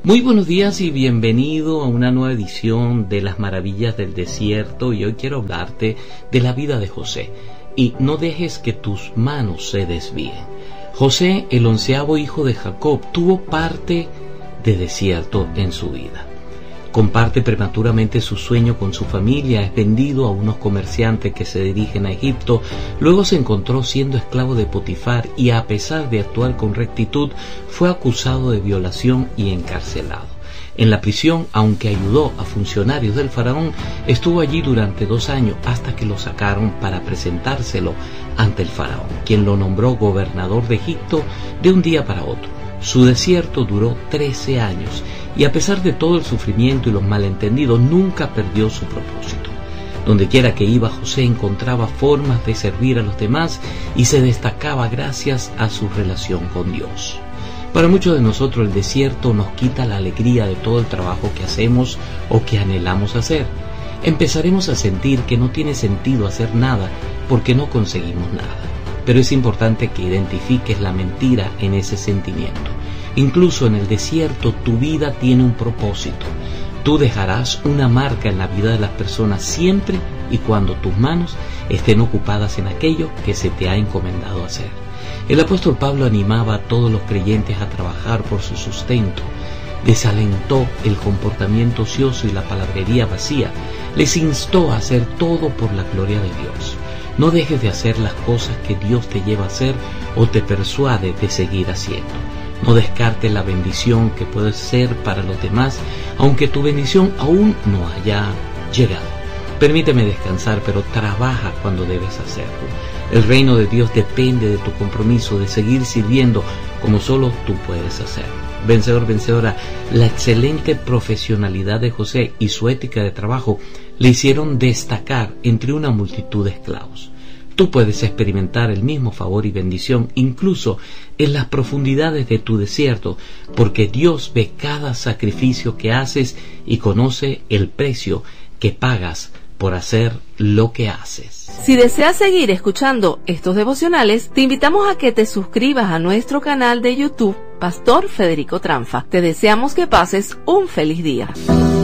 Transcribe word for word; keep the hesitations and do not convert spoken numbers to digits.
Muy buenos días y bienvenido a una nueva edición de Las Maravillas del Desierto, y hoy quiero hablarte de la vida de José. Y no dejes que tus manos se desvíen. José, el onceavo hijo de Jacob, tuvo parte de desierto en su vida. Comparte prematuramente su sueño con su familia, es vendido a unos comerciantes que se dirigen a Egipto, luego se encontró siendo esclavo de Potifar y a pesar de actuar con rectitud, fue acusado de violación y encarcelado. En la prisión, aunque ayudó a funcionarios del faraón, estuvo allí durante dos años hasta que lo sacaron para presentárselo ante el faraón, quien lo nombró gobernador de Egipto de un día para otro. Su desierto duró trece años y a pesar de todo el sufrimiento y los malentendidos, nunca perdió su propósito. Donde quiera que iba, José encontraba formas de servir a los demás y se destacaba gracias a su relación con Dios. Para muchos de nosotros el desierto nos quita la alegría de todo el trabajo que hacemos o que anhelamos hacer. Empezaremos a sentir que no tiene sentido hacer nada porque no conseguimos nada. Pero es importante que identifiques la mentira en ese sentimiento. Incluso en el desierto tu vida tiene un propósito. Tú dejarás una marca en la vida de las personas siempre y cuando tus manos estén ocupadas en aquello que se te ha encomendado hacer. El apóstol Pablo animaba a todos los creyentes a trabajar por su sustento. Desalentó el comportamiento ocioso y la palabrería vacía. Les instó a hacer todo por la gloria de Dios. No dejes de hacer las cosas que Dios te lleva a hacer o te persuade de seguir haciendo. No descartes la bendición que puedes ser para los demás, aunque tu bendición aún no haya llegado. Permíteme descansar, pero trabaja cuando debes hacerlo. El reino de Dios depende de tu compromiso de seguir sirviendo como solo tú puedes hacerlo. Vencedor, vencedora, la excelente profesionalidad de José y su ética de trabajo le hicieron destacar entre una multitud de esclavos. Tú puedes experimentar el mismo favor y bendición incluso en las profundidades de tu desierto, porque Dios ve cada sacrificio que haces y conoce el precio que pagas por hacer lo que haces. Si deseas seguir escuchando estos devocionales, te invitamos a que te suscribas a nuestro canal de YouTube, Pastor Federico Tranfa. Te deseamos que pases un feliz día.